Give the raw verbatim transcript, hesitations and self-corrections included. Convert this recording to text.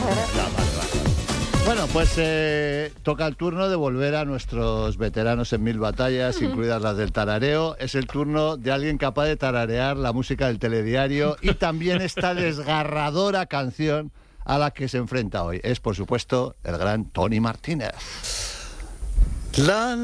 Ya, vale, vale. Bueno, pues eh, toca el turno de volver a nuestros veteranos en mil batallas, incluidas las del tarareo. Es el turno de alguien capaz de tararear la música del telediario y también esta desgarradora canción a la que se enfrenta hoy. Es, por supuesto, el gran Tony Martínez. La